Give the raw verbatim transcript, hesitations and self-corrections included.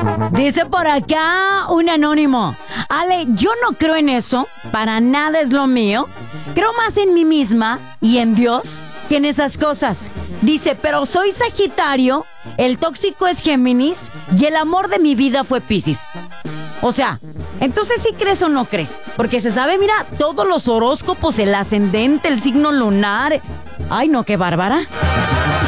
Dice por acá un anónimo. Ale, yo no creo en eso. Para nada es lo mío. Creo más en mí misma y en Dios que en esas cosas. Dice, pero soy Sagitario, el tóxico es Géminis y el amor de mi vida fue Piscis. O sea, entonces ¿sí crees o no crees? Porque se sabe, mira, todos los horóscopos, el ascendente, el signo lunar. Ay, no, qué bárbara.